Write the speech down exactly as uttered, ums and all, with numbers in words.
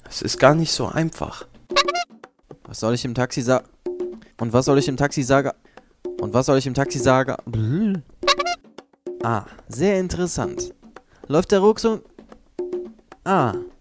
Es ist gar nicht so einfach. Was soll ich im Taxi sagen? Und was soll ich im Taxi sagen? Und was soll ich im Taxi sagen? Blö. Ah, sehr interessant. Läuft der Rucksack? Ah,